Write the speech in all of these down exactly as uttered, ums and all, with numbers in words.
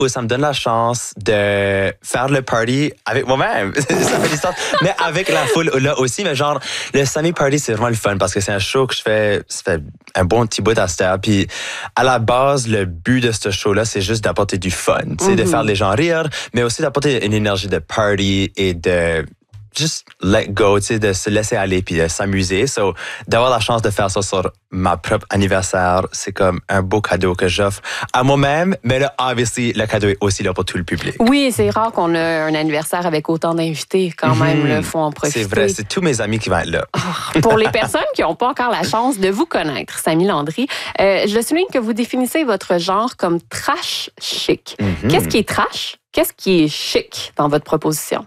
où ça me donne la chance de faire le party avec moi-même. Ça fait du sens. Mais avec la foule là aussi. Mais genre, le Sammy Party, c'est vraiment le fun parce que c'est un show que je fais, ça fait un bon petit bout à cette heure. Puis à la base, le but de ce show-là, c'est juste d'apporter du fun. Mm-hmm. De faire les gens rire, mais aussi d'apporter une énergie de party et de juste let go, tu sais, de se laisser aller puis de s'amuser. So, d'avoir la chance de faire ça sur ma propre anniversaire, c'est comme un beau cadeau que j'offre à moi-même. Mais là, obviously, le cadeau est aussi là pour tout le public. Oui, c'est rare qu'on a un anniversaire avec autant d'invités quand même. Il mm-hmm. faut en profiter. C'est vrai, c'est tous mes amis qui vont être là. Oh, pour les personnes qui n'ont pas encore la chance de vous connaître, Sammy Landry, euh, je souligne que vous définissez votre genre comme trash chic. Mm-hmm. Qu'est-ce qui est trash? Qu'est-ce qui est chic dans votre proposition?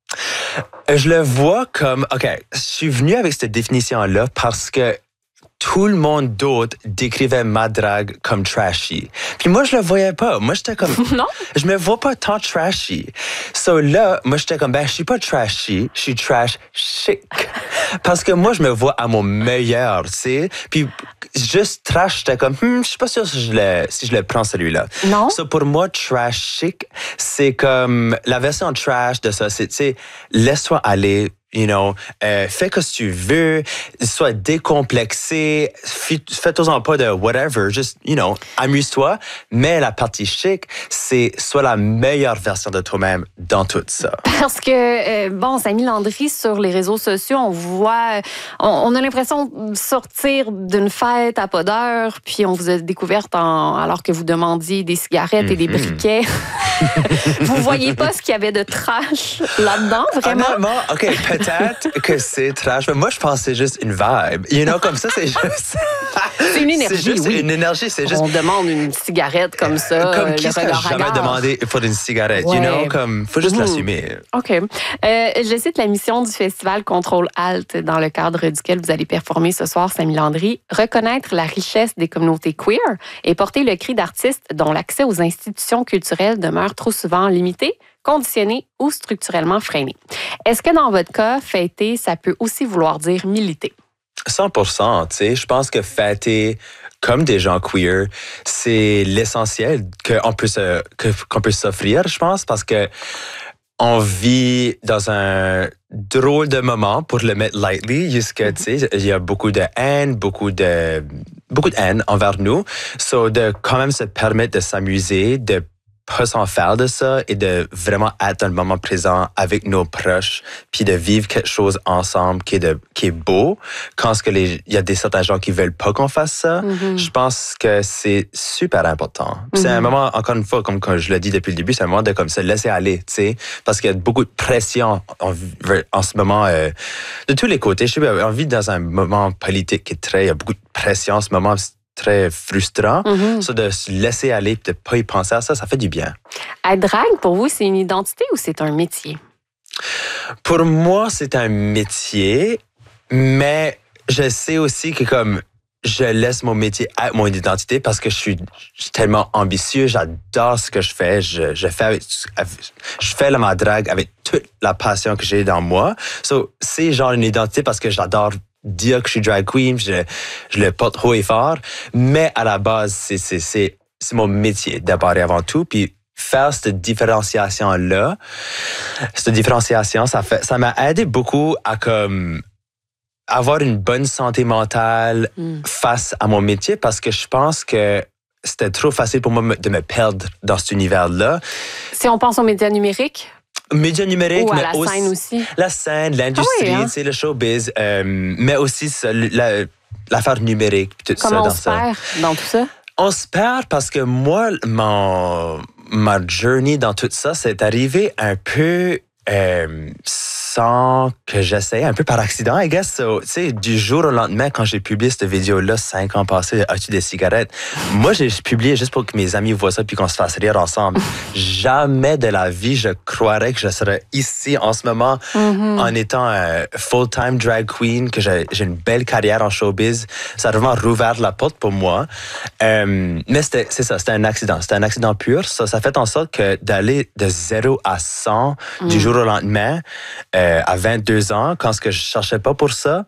Je le vois comme... OK, je suis venu avec cette définition-là parce que tout le monde d'autre décrivait ma drague comme trashy. Puis moi, je le voyais pas. Moi, j'étais comme... Non? Je me vois pas tant trashy. So là, moi, j'étais comme, ben, je suis pas trashy, je suis trash chic. Parce que moi, je me vois à mon meilleur, tu sais. Puis juste trash, j'étais comme, hmm, je suis pas sûr si je le, si je le prends celui-là. Non? So pour moi, trash chic, c'est comme la version trash de ça. C'est, tu sais, laisse-toi aller. You know, euh, fais ce que tu veux, sois décomplexé, fais-toi-en pas de whatever, just, you know, amuse-toi. Mais la partie chic, c'est sois la meilleure version de toi-même dans tout ça. Parce que, euh, bon, Sammy Landry, sur les réseaux sociaux, on voit, on, on a l'impression de sortir d'une fête à pas d'heure, puis on vous a découverte en, alors que vous demandiez des cigarettes mm-hmm. et des briquets. Vous voyez pas ce qu'il y avait de trash là-dedans, vraiment? Honnêtement, OK, peut-être que c'est trash, mais moi, je pense que c'est juste une vibe. You know, comme ça, c'est juste... C'est une énergie, C'est juste oui. une énergie, c'est juste... On demande une cigarette comme ça, Comme euh, qui le serait regard jamais hagard. demandé pour une cigarette, Ouais. you know, comme, faut juste mmh. l'assumer. OK. Euh, je cite la mission du festival Contrôle Alt, dans le cadre duquel vous allez performer ce soir, Sammy Landry, reconnaître la richesse des communautés queer et porter le cri d'artistes dont l'accès aux institutions culturelles demeure trop souvent limité, conditionné ou structurellement freiné. Est-ce que dans votre cas, fêter, ça peut aussi vouloir dire militer? cent pour cent, tu sais. Je pense que fêter comme des gens queer, c'est l'essentiel qu'on peut, se, que, qu'on peut s'offrir, je pense, parce que on vit dans un drôle de moment, pour le mettre lightly, jusqu'à, tu sais, il y a beaucoup de haine, beaucoup de, beaucoup de haine envers nous. So, de quand même se permettre de s'amuser, de pas s'en faire de ça et de vraiment être dans le moment présent avec nos proches, puis de vivre quelque chose ensemble qui est, de, qui est beau. Quand ce que les, il y a des certains gens qui veulent pas qu'on fasse ça, mm-hmm. je pense que c'est super important. Mm-hmm. C'est un moment, encore une fois, comme, comme je l'ai dit depuis le début, c'est un moment de comme se laisser aller, tu sais, parce qu'il y a beaucoup de pression en, en ce moment euh, de tous les côtés. Je sais pas, on vit dans un moment politique qui est très, il y a beaucoup de pression en ce moment. Très frustrant. Mm-hmm. Ça, de se laisser aller et de ne pas y penser à ça, ça fait du bien. Être drague, pour vous, c'est une identité ou c'est un métier? Pour moi, c'est un métier, mais je sais aussi que comme je laisse mon métier être mon identité parce que je suis, je suis tellement ambitieux, j'adore ce que je fais, je, je fais avec, je fais la ma drague avec toute la passion que j'ai dans moi. So, c'est genre une identité parce que j'adore dire que je suis drag queen, je, je le porte haut et fort, mais à la base, c'est, c'est, c'est, c'est mon métier d'abord et avant tout. Puis faire cette différenciation-là, cette différenciation, ça, fait, ça m'a aidé beaucoup à comme avoir une bonne santé mentale mm. face à mon métier parce que je pense que c'était trop facile pour moi de me perdre dans cet univers-là. Si on pense aux médias numériques? Médias numériques, ou à mais la aussi scène aussi. La scène, l'industrie, ah oui, hein? Tu sais, le showbiz, euh, mais aussi ça, la, l'affaire numérique, tout Comment ça. Comment on se perd dans tout ça? On se perd parce que moi, mon, ma journey dans tout ça, c'est arrivé un peu euh, sans que j'essaie, un peu par accident, I guess. So, tu sais, du jour au lendemain, quand j'ai publié cette vidéo-là, cinq ans passés, as-tu des cigarettes? Moi, j'ai publié juste pour que mes amis voient ça puis qu'on se fasse rire ensemble. Jamais de la vie, je croirais que je serais ici en ce moment mm-hmm. en étant un full-time drag queen, que j'ai, j'ai une belle carrière en showbiz. Ça a vraiment rouvert la porte pour moi. Euh, mais c'était, c'est ça, c'était un accident. C'était un accident pur. Ça, ça fait en sorte que d'aller de zéro à cent mm. du jour au lendemain, euh, à vingt-deux ans, quand ce que je cherchais pas pour ça,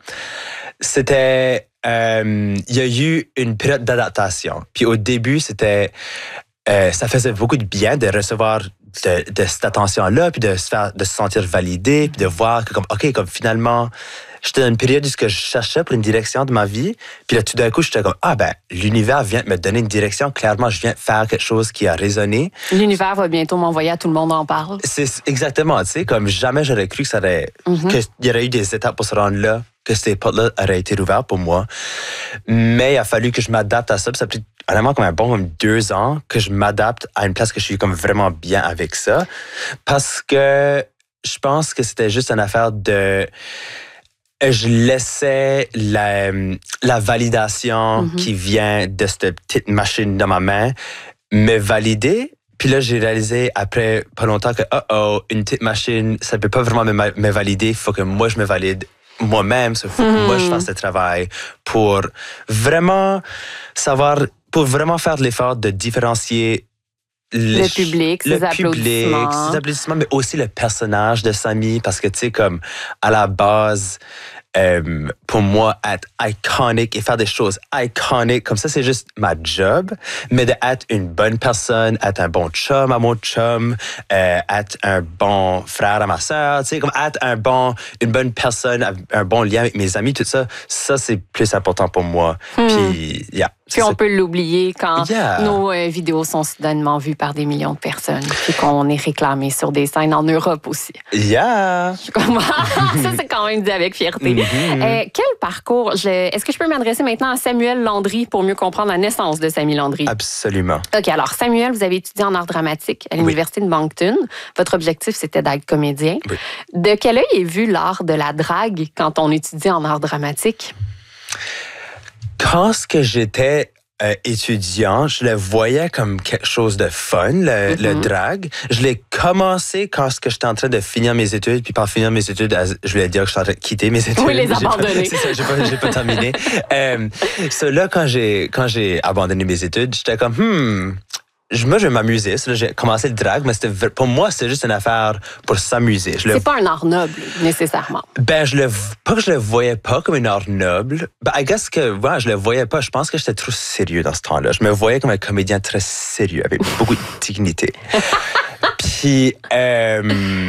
c'était... Il euh, y a eu une période d'adaptation. Puis au début, c'était... euh, ça faisait beaucoup de bien de recevoir de, de cette attention-là, puis de se faire, de se sentir validé, puis de voir que comme, OK, comme finalement, j'étais dans une période où ce que je cherchais pour une direction de ma vie, puis là, tout d'un coup, j'étais comme, ah ben, l'univers vient de me donner une direction, clairement, je viens de faire quelque chose qui a résonné. L'univers va bientôt m'envoyer à Tout le monde en parle. C'est exactement, tu sais, comme jamais j'aurais cru que ça aurait, mm-hmm. qu'il y aurait eu des étapes pour se rendre là, que ces portes-là auraient été ouvertes pour moi. Mais il a fallu que je m'adapte à ça, puis ça a pris vraiment comme un bon comme deux ans que je m'adapte à une place que je suis comme vraiment bien avec ça, parce que je pense que c'était juste une affaire de... Je laissais la, la validation mm-hmm. qui vient de cette petite machine dans ma main me valider. Puis là, j'ai réalisé après pas longtemps que, oh oh, une petite machine, ça ne peut pas vraiment me, me valider. Il faut que moi, je me valide moi-même. Il faut mm-hmm. que moi, je fasse le travail pour vraiment savoir, pour vraiment faire de l'effort de différencier le, le public, le ses applaudissements. public, ses applaudissements, mais aussi le personnage de Samy, parce que, tu sais, comme, à la base, euh, pour moi, être iconique et faire des choses iconiques, comme ça, c'est juste ma job, mais d'être une bonne personne, être un bon chum à mon chum, euh, être un bon frère à ma sœur, tu sais, comme être un bon, une bonne personne, un bon lien avec mes amis, tout ça, ça, c'est plus important pour moi. Hmm. Puis, yeah. Puis on peut l'oublier quand yeah. nos euh, vidéos sont soudainement vues par des millions de personnes, puis qu'on est réclamé sur des scènes en Europe aussi. Yeah! Ça, c'est quand même dit avec fierté. Mm-hmm. Euh, quel parcours? Je... Est-ce que je peux m'adresser maintenant à Samuel Landry pour mieux comprendre la naissance de Samy Landry? Absolument. OK, alors Samuel, vous avez étudié en art dramatique à l'Université oui. de Moncton. Votre objectif, c'était d'être comédien. Oui. De quel œil est vu l'art de la drague quand on étudie en art dramatique? Quand ce que j'étais euh, étudiant, je le voyais comme quelque chose de fun, le, mm-hmm. le drag. Je l'ai commencé quand ce que j'étais en train de finir mes études, puis par finir mes études, je voulais dire que j'étais en train de quitter mes études. Oui, les abandonner. C'est ça, j'ai pas, j'ai pas terminé. euh, so là, quand j'ai, quand j'ai abandonné mes études, j'étais comme, hmm... Moi, je vais m'amuser. Là, j'ai commencé le drag, mais c'était, pour moi, c'était juste une affaire pour s'amuser. Je c'est le... pas un art noble, nécessairement. Ben, je le, pas que je le voyais pas comme un art noble. Ben, I guess que, ouais, je le voyais pas. Je pense que j'étais trop sérieux dans ce temps-là. Je me voyais comme un comédien très sérieux, avec beaucoup de dignité. Puis, euh,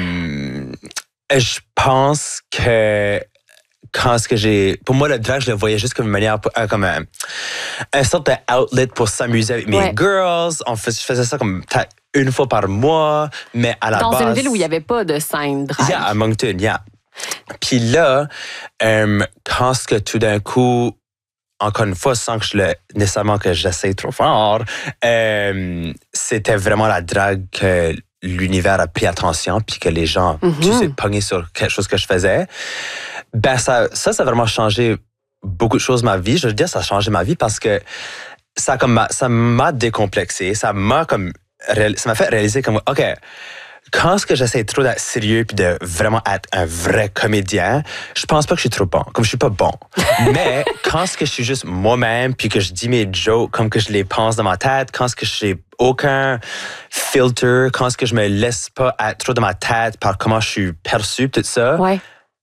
je pense que quand ce que j'ai... Pour moi, le drag, je le voyais juste comme une manière, comme un, un sorte d'outlet pour s'amuser avec mes ouais. girls. On fais, je faisais ça comme une fois par mois, mais à la Dans base... Dans une ville où il n'y avait pas de scène drag. Yeah, à Moncton, yeah. Puis là, euh, quand ce que tout d'un coup, encore une fois, sans que je le... nécessairement que j'essaye trop fort, euh, c'était vraiment la drague que l'univers a pris attention, puis que les gens, mm-hmm. tu sais, pognaient sur quelque chose que je faisais. Ben ça, ça, ça a vraiment changé beaucoup de choses dans ma vie. Je veux dire, ça a changé ma vie parce que ça, comme, ça m'a décomplexé. Ça m'a comme, ça m'a fait réaliser comme, OK, quand ce que j'essaie trop d'être sérieux puis de vraiment être un vrai comédien, je pense pas que je suis trop bon. Comme je suis pas bon. Mais quand ce que je suis juste moi-même puis que je dis mes jokes comme que je les pense dans ma tête, quand ce que je n'ai aucun filter, quand ce que je me laisse pas être trop dans ma tête par comment je suis perçu, tout ça. Ouais.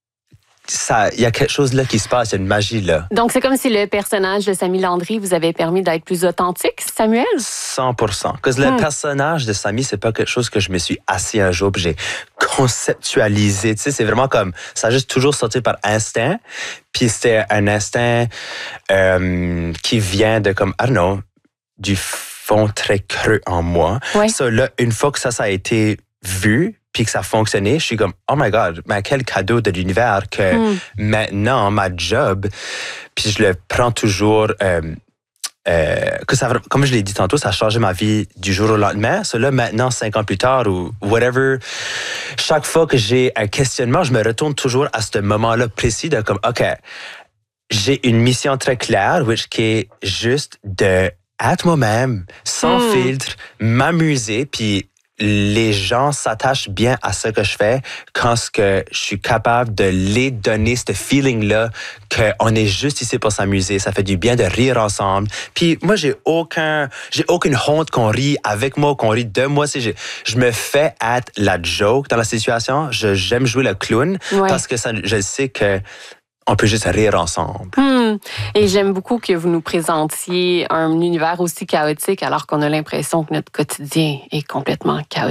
Ça, il y a quelque chose là qui se passe, il y a une magie là. Donc, c'est comme si le personnage de Samy Landry vous avait permis d'être plus authentique, Samuel? cent pour cent. Parce que hmm. le personnage de Samy, c'est pas quelque chose que je me suis assis un jour, puis j'ai conceptualisé. Tu sais, c'est vraiment comme, ça a juste toujours sorti par instinct. Puis c'était un instinct euh, qui vient de comme, I don't know, du fond très creux en moi. Ouais. So, là, une fois que ça, ça a été vu, puis que ça fonctionnait, je suis comme, oh my God, mais quel cadeau de l'univers que mm. maintenant, ma job, puis je le prends toujours, euh, euh, que ça, comme je l'ai dit tantôt, ça a changé ma vie du jour au lendemain. Cela maintenant, cinq ans plus tard ou whatever, chaque fois que j'ai un questionnement, je me retourne toujours à ce moment-là précis de comme, OK, j'ai une mission très claire, which qui est juste de être moi-même, sans mm. filtre, m'amuser, puis les gens s'attachent bien à ce que je fais quand ce que je suis capable de les donner ce feeling-là qu'on est juste ici pour s'amuser. Ça fait du bien de rire ensemble. Puis moi, j'ai aucun, j'ai aucune honte qu'on rit avec moi, qu'on rit de moi. Je, je me fais être la joke dans la situation. Je, j'aime jouer le clown ouais. parce que ça, je sais que on peut juste rire ensemble. Hmm. Et j'aime beaucoup que vous nous présentiez un univers aussi chaotique alors qu'on a l'impression que notre quotidien est complètement chaotique.